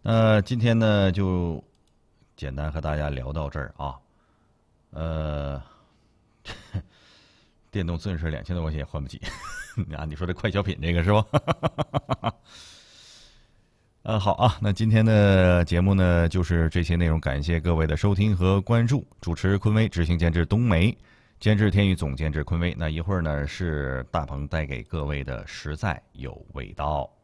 今天呢就简单和大家聊到这儿啊。呃，电动自行车2000多块钱也换不起啊！你说这快消品这个是吧？好啊，那今天的节目呢就是这些内容，感谢各位的收听和关注。主持坤威，执行监制冬梅，监制天宇，总监制坤威。那一会儿呢是大鹏带给各位的实在有味道。